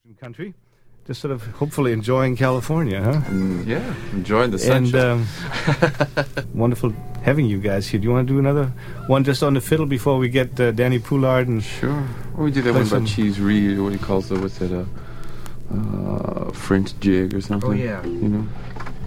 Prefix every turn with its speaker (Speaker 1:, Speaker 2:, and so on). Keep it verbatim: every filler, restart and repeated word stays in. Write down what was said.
Speaker 1: Country, just sort of hopefully enjoying California, huh?
Speaker 2: Mm, yeah, enjoying the sunshine.
Speaker 1: And um, wonderful having you guys here. Do you want to do another one just on the fiddle before we get uh, Danny Poulard? And
Speaker 2: sure. Or we do that one about Cheese Reed, or what he calls it, what's it, a uh, uh, French jig or something.
Speaker 3: Oh, yeah.
Speaker 2: You know?